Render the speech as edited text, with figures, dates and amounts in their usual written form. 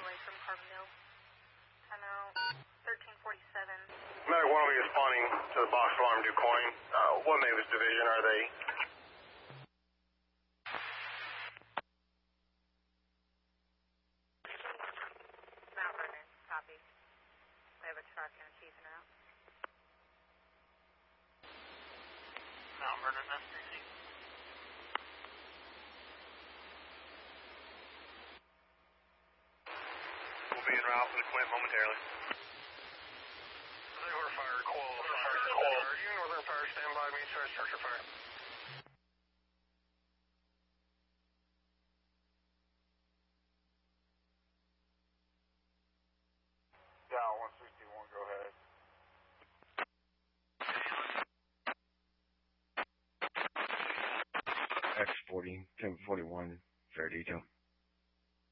away from Carbondale. 1347. Medic 1 will be responding to the box alarm Du Quoin. What Mavis division are they? Mount Vernon, copy. We have a truck and a chief and out. Mount Vernon, STC. We'll be en route for the Quint momentarily. Northern Fire, coil. Northern Fire, stand by me, start structure fire. Yeah, 161, go ahead. X40, 1041, fair detail.